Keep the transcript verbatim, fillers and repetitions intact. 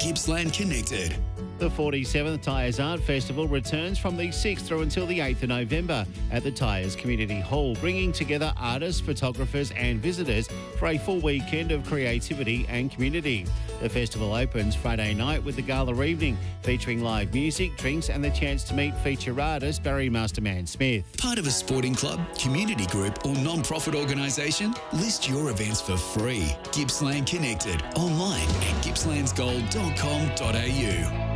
Gippsland Connected. The forty-seventh Tyres Art Festival returns from the sixth through until the eighth of November at the Tyres Community Hall, bringing together artists, photographers and visitors for a full weekend of creativity and community. The festival opens Friday night with the gala evening, featuring live music, drinks and the chance to meet feature artist Barry Masterman Smith. Part of a sporting club, community group or non-profit organisation? List your events for free. Gippsland Connected online at gippslands gold dot com dot a u.